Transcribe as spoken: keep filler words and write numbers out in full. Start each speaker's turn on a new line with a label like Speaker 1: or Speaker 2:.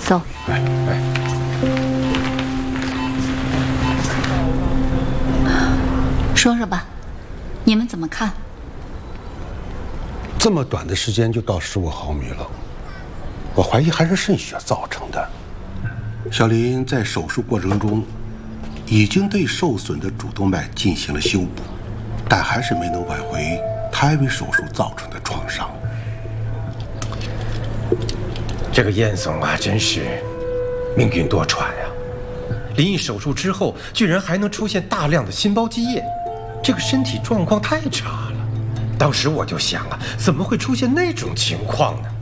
Speaker 1: 走。
Speaker 2: 哎哎，
Speaker 1: 说说吧，你们怎么看？
Speaker 3: 这么短的时间就到十五毫米了，我怀疑还是渗血造成的。小林在手术过程中已经对受损的主动脉进行了修补，但还是没能挽回胎位手术造成的创伤。
Speaker 2: 这个燕总啊，真是命运多舛呀！林毅手术之后，居然还能出现大量的心包积液，这个身体状况太差了。当时我就想啊，怎么会出现那种情况呢？